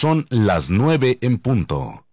Son las 9 en punto.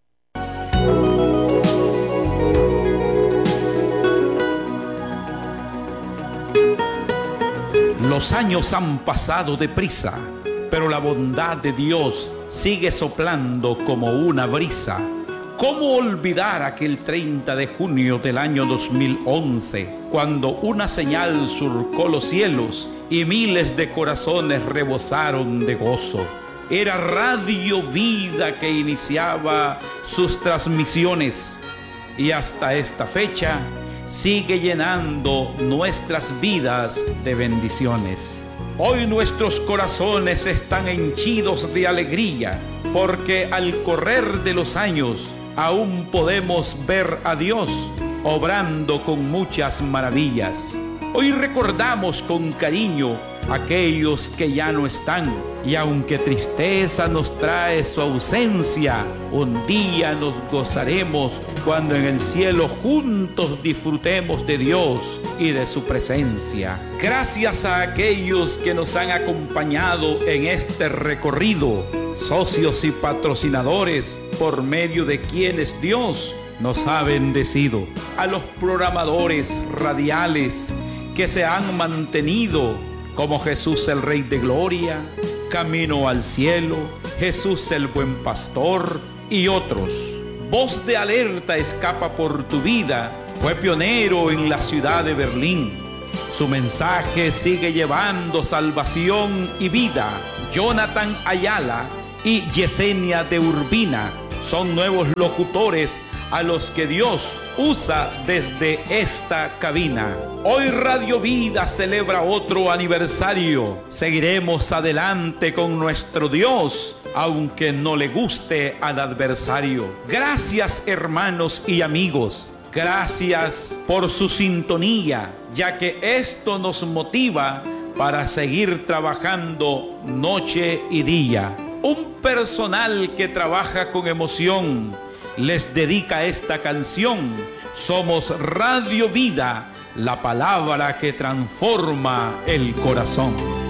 Los años han pasado deprisa, pero la bondad de Dios sigue soplando como una brisa. ¿Cómo olvidar aquel 30 de junio del año 2011, cuando una señal surcó los cielos y miles de corazones rebosaron de gozo? Era Radio Vida que iniciaba sus transmisiones y hasta esta fecha sigue llenando nuestras vidas de bendiciones. Hoy nuestros corazones están henchidos de alegría, porque al correr de los años aún podemos ver a Dios obrando con muchas maravillas. Hoy recordamos con cariño a aquellos que ya no están, y aunque tristeza nos trae su ausencia, un día nos gozaremos cuando en el cielo juntos disfrutemos de Dios y de su presencia. Gracias a aquellos que nos han acompañado en este recorrido, socios y patrocinadores por medio de quienes Dios nos ha bendecido. A los programadores radiales que se han mantenido, como Jesús el Rey de Gloria, Camino al Cielo, Jesús el Buen Pastor y otros. Voz de Alerta Escapa por tu Vida fue pionero en la ciudad de Berlín. Su mensaje sigue llevando salvación y vida. Jonathan Ayala y Yesenia de Urbina son nuevos locutores a los que Dios usa desde esta cabina. Hoy Radio Vida celebra otro aniversario. Seguiremos adelante con nuestro Dios, aunque no le guste al adversario. Gracias, hermanos y amigos. Gracias por su sintonía, ya que esto nos motiva para seguir trabajando noche y día. Un personal que trabaja con emoción les dedica esta canción. Somos Radio Vida, la palabra que transforma el corazón.